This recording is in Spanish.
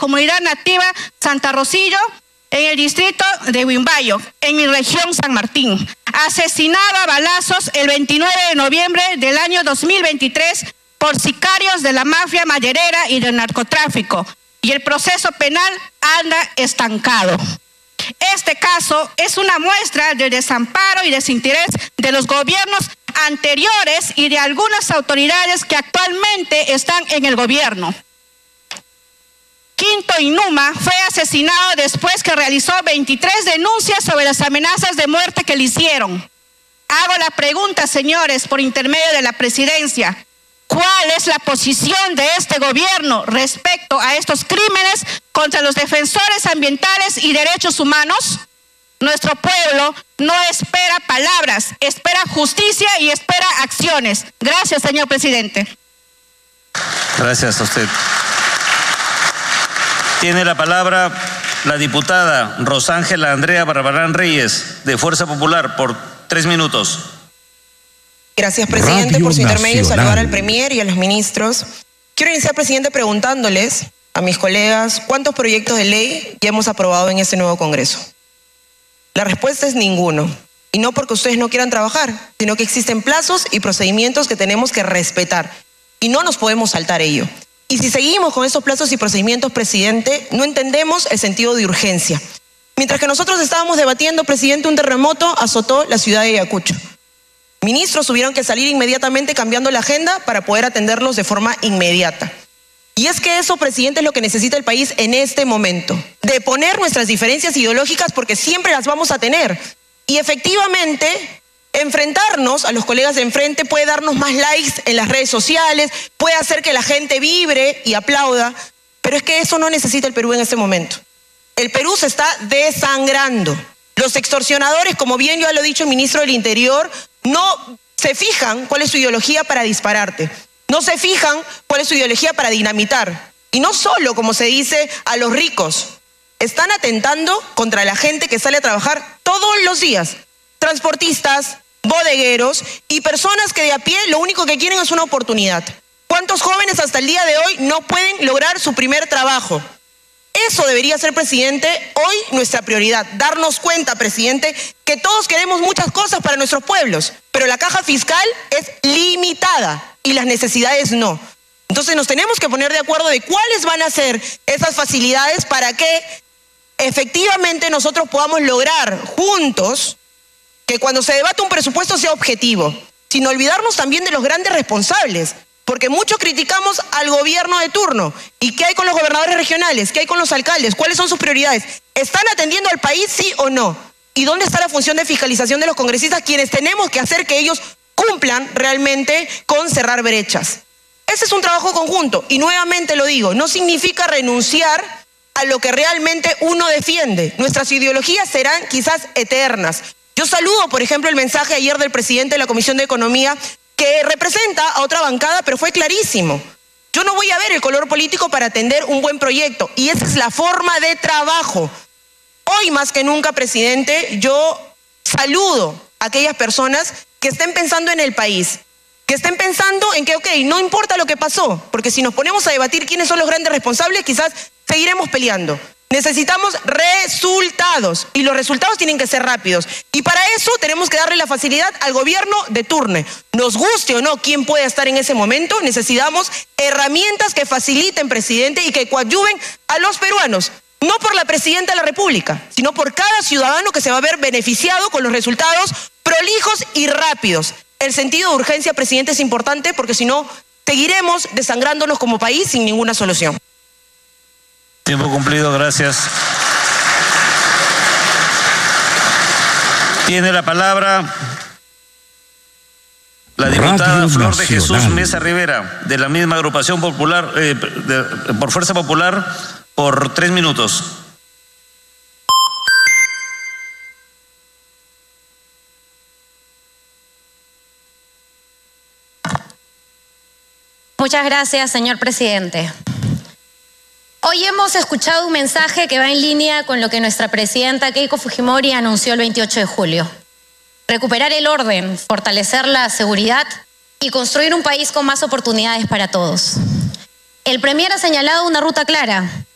comunidad nativa Santa Rosillo, en el distrito de Huimbayo, en mi región San Martín, asesinado a balazos el 29 de noviembre del año 2023 por sicarios de la mafia mayerera y del narcotráfico, y el proceso penal anda estancado. Este caso es una muestra del desamparo y desinterés de los gobiernos anteriores y de algunas autoridades que actualmente están en el gobierno. Quinto Inuma fue asesinado después que realizó 23 denuncias sobre las amenazas de muerte que le hicieron. Hago la pregunta, señores, por intermedio de la presidencia. ¿Cuál es la posición de este gobierno respecto a estos crímenes contra los defensores ambientales y derechos humanos? Nuestro pueblo no espera palabras, espera justicia y espera acciones. Gracias, señor presidente. Gracias a usted. Tiene la palabra la diputada Rosángela Andrea Barbarán Reyes, de Fuerza Popular, por 3 minutos. Gracias, presidente, Radio por su intermedio Nacional. saludar al premier y a los ministros. Quiero iniciar, presidente, preguntándoles a mis colegas cuántos proyectos de ley ya hemos aprobado en este nuevo Congreso. La respuesta es ninguno. Y no porque ustedes no quieran trabajar, sino que existen plazos y procedimientos que tenemos que respetar. Y no nos podemos saltar ello. Y si seguimos con esos plazos y procedimientos, presidente, no entendemos el sentido de urgencia. Mientras que nosotros estábamos debatiendo, presidente, un terremoto azotó la ciudad de Ayacucho. Ministros tuvieron que salir inmediatamente cambiando la agenda para poder atenderlos de forma inmediata. Y es que eso, presidente, es lo que necesita el país en este momento. Deponer nuestras diferencias ideológicas porque siempre las vamos a tener. Y efectivamente, enfrentarnos a los colegas de enfrente puede darnos más likes en las redes sociales, puede hacer que la gente vibre y aplauda, pero es que eso no necesita el Perú en este momento. El Perú se está desangrando. Los extorsionadores, como bien yo lo he dicho, el ministro del Interior, no se fijan cuál es su ideología para dispararte. No se fijan cuál es su ideología para dinamitar. Y no solo, como se dice, a los ricos. Están atentando contra la gente que sale a trabajar todos los días. Transportistas, bodegueros y personas que de a pie lo único que quieren es una oportunidad. ¿Cuántos jóvenes hasta el día de hoy no pueden lograr su primer trabajo? Eso debería ser, presidente, hoy nuestra prioridad. Darnos cuenta, presidente, que todos queremos muchas cosas para nuestros pueblos, pero la caja fiscal es limitada y las necesidades no. Entonces nos tenemos que poner de acuerdo de cuáles van a ser esas facilidades para que efectivamente nosotros podamos lograr juntos que cuando se debate un presupuesto sea objetivo, sin olvidarnos también de los grandes responsables. Porque mucho criticamos al gobierno de turno. ¿Y qué hay con los gobernadores regionales? ¿Qué hay con los alcaldes? ¿Cuáles son sus prioridades? ¿Están atendiendo al país, sí o no? ¿Y dónde está la función de fiscalización de los congresistas, quienes tenemos que hacer que ellos cumplan realmente con cerrar brechas? Ese es un trabajo conjunto. Y nuevamente lo digo, no significa renunciar a lo que realmente uno defiende. Nuestras ideologías serán quizás eternas. Yo saludo, por ejemplo, el mensaje ayer del presidente de la Comisión de Economía, que representa a otra bancada, pero fue clarísimo. Yo no voy a ver el color político para atender un buen proyecto, y esa es la forma de trabajo. Hoy más que nunca, presidente, yo saludo a aquellas personas que estén pensando en el país, que estén pensando en que, ok, no importa lo que pasó, porque si nos ponemos a debatir quiénes son los grandes responsables, quizás seguiremos peleando. Necesitamos resultados y los resultados tienen que ser rápidos. Y para eso tenemos que darle la facilidad al gobierno de turno. Nos guste o no quién puede estar en ese momento, necesitamos herramientas que faciliten, presidente, y que coadyuven a los peruanos. No por la presidenta de la República, sino por cada ciudadano que se va a ver beneficiado con los resultados prolijos y rápidos. El sentido de urgencia, presidente, es importante porque si no, seguiremos desangrándonos como país sin ninguna solución. Tiempo cumplido, gracias. Tiene la palabra la diputada Radio Flor de Jesús Nacional. Mesa Rivera, de la misma agrupación popular, por Fuerza Popular, por 3 minutos. Muchas gracias, señor presidente. Hoy hemos escuchado un mensaje que va en línea con lo que nuestra presidenta Keiko Fujimori anunció el 28 de julio. Recuperar el orden, fortalecer la seguridad y construir un país con más oportunidades para todos. El premier ha señalado una ruta clara: